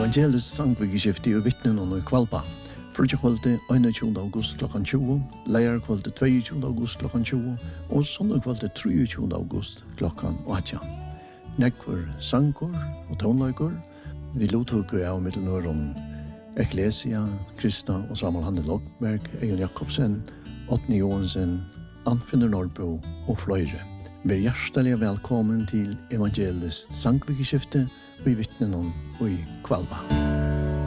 Evangelisk sangvikeskifte og vittnen og kvalpa. Frutja kvalitet 21. august klokkan 20, leier kvalitet 22. august klokkan 20, og sondag kvalitet 23. august klokkan 18. Nekvar sankor og tonlaikor. Vi lothugger av middelnøren Ecclesia, Krista og Samuel Hanne Lokberg, Egil Jakobsen, Åtni Johansen, Anfinder Nordbo og fløyre. Vær hjertelig velkommen til Evangelisk sangvikeskifte og i vittnen og i kvalpa.